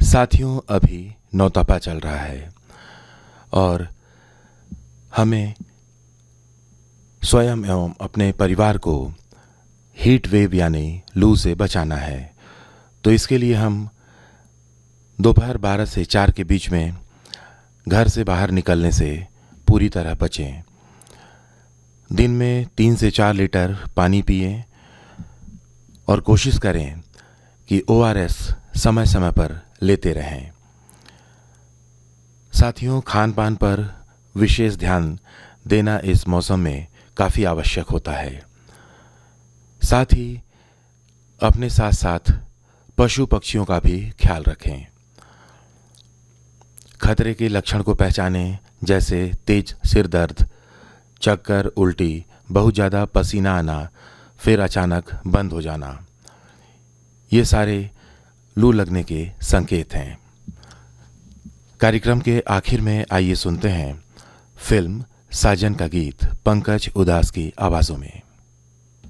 साथियों, अभी नौतपा चल रहा है और हमें स्वयं एवं अपने परिवार को हीट वेव यानी लू से बचाना है। तो इसके लिए हम दोपहर 12 से 4 के बीच में घर से बाहर निकलने से पूरी तरह बचें। दिन में 3 से 4 लीटर पानी पिएं और कोशिश करें कि ORS समय समय पर लेते रहें। साथियों, खान पान पर विशेष ध्यान देना इस मौसम में काफ़ी आवश्यक होता है। साथ ही अपने साथ साथ पशु पक्षियों का भी ख्याल रखें। खतरे के लक्षण को पहचानें, जैसे तेज सिर दर्द, चक्कर, उल्टी, बहुत ज़्यादा पसीना आना, फिर अचानक बंद हो जाना। ये सारे लू लगने के संकेत हैं। कार्यक्रम के आखिर में आइए सुनते हैं फिल्म साजन का गीत पंकज उदास की आवाज़ों में।